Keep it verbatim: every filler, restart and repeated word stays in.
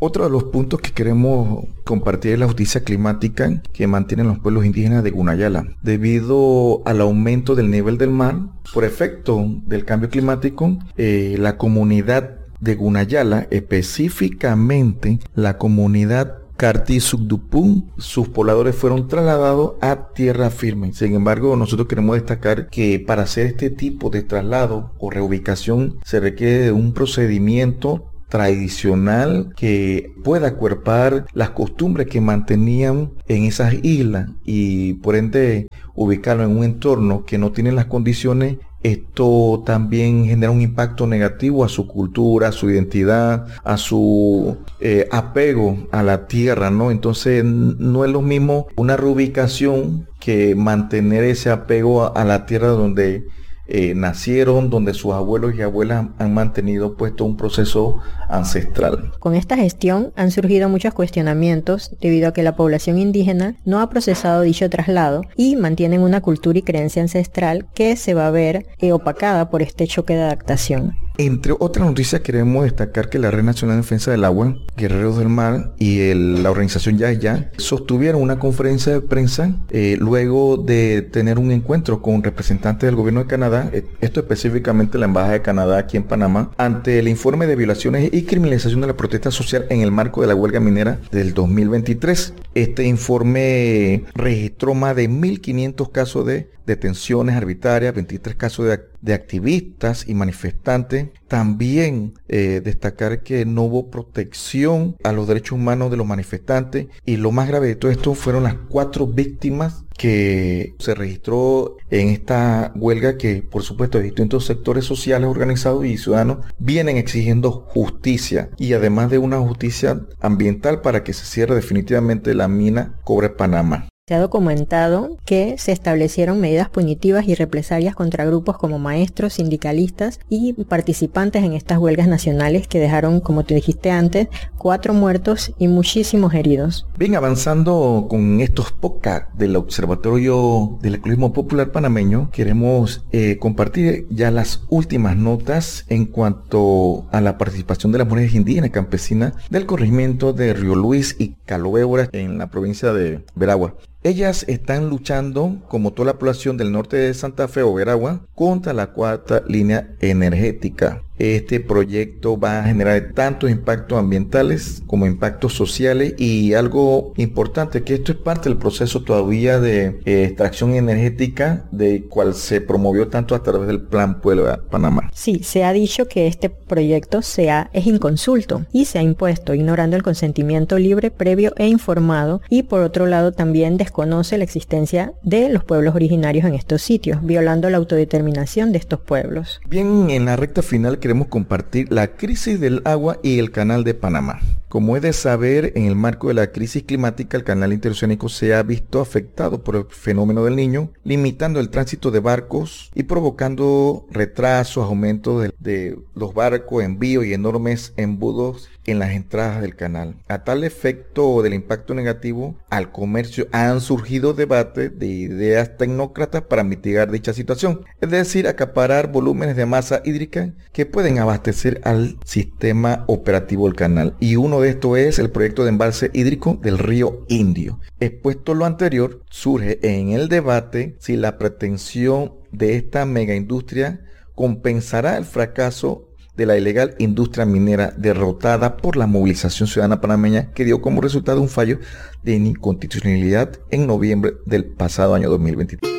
Otro de los puntos que queremos compartir es la justicia climática que mantienen los pueblos indígenas de Gunayala. Debido al aumento del nivel del mar, por efecto del cambio climático, eh, la comunidad de Gunayala, específicamente la comunidad Carti Sugdupún, sus pobladores fueron trasladados a tierra firme. Sin embargo, nosotros queremos destacar que para hacer este tipo de traslado o reubicación se requiere de un procedimiento tradicional que pueda acuerpar las costumbres que mantenían en esas islas y por ende ubicarlo en un entorno que no tiene las condiciones. Esto también genera un impacto negativo a su cultura, a su identidad, a su eh, apego a la tierra, ¿no? Entonces no es lo mismo una reubicación que mantener ese apego a, a la tierra donde Eh, nacieron, donde sus abuelos y abuelas han mantenido puesto un proceso ancestral. Con esta gestión han surgido muchos cuestionamientos debido a que la población indígena no ha procesado dicho traslado y mantienen una cultura y creencia ancestral que se va a ver eh, opacada por este choque de adaptación. Entre otras noticias queremos destacar que la Red Nacional de Defensa del Agua, Guerreros del Mar y el, la organización Yaya sostuvieron una conferencia de prensa eh, luego de tener un encuentro con representantes del gobierno de Canadá, esto específicamente la Embajada de Canadá aquí en Panamá, ante el informe de violaciones y criminalización de la protesta social en el marco de la huelga minera del dos mil veintitrés. Este informe registró más de mil quinientos casos de detenciones arbitrarias, veintitrés casos de, de activistas y manifestantes. También eh, destacar que no hubo protección a los derechos humanos de los manifestantes y lo más grave de todo esto fueron las cuatro víctimas que se registró en esta huelga que por supuesto distintos sectores sociales organizados y ciudadanos vienen exigiendo justicia y además de una justicia ambiental para que se cierre definitivamente la mina Cobre Panamá. Se ha documentado que se establecieron medidas punitivas y represalias contra grupos como maestros, sindicalistas y participantes en estas huelgas nacionales que dejaron, como te dijiste antes, cuatro muertos y muchísimos heridos. Bien, avanzando con estos podcasts del Observatorio del Ecologismo Popular Panameño, queremos eh, compartir ya las últimas notas en cuanto a la participación de las mujeres indígenas campesinas del corregimiento de Río Luis y Calobébora en la provincia de Veragua. Ellas están luchando, como toda la población del norte de Santa Fe o Veragua, contra la cuarta línea energética. Este proyecto va a generar tanto impactos ambientales como impactos sociales y algo importante que esto es parte del proceso todavía de eh, extracción energética de cual se promovió tanto a través del Plan Puebla Panamá. Sí, se ha dicho que este proyecto sea, es inconsulto y se ha impuesto ignorando el consentimiento libre, previo e informado y por otro lado también desconoce la existencia de los pueblos originarios en estos sitios, violando la autodeterminación de estos pueblos. Bien, en la recta final queremos compartir la crisis del agua y el canal de Panamá. Como es de saber, en el marco de la crisis climática, el canal interoceánico se ha visto afectado por el fenómeno del Niño, limitando el tránsito de barcos y provocando retrasos, aumentos de, de los barcos, envíos y enormes embudos en las entradas del canal. A tal efecto del impacto negativo al comercio han surgido debates de ideas tecnócratas para mitigar dicha situación, es decir, acaparar volúmenes de masa hídrica que pueden abastecer al sistema operativo del canal. Y uno de estos es el proyecto de embalse hídrico del río Indio. Expuesto lo anterior, surge en el debate si la pretensión de esta megaindustria compensará el fracaso de la ilegal industria minera derrotada por la movilización ciudadana panameña que dio como resultado un fallo de inconstitucionalidad en noviembre del pasado año dos mil veintitrés.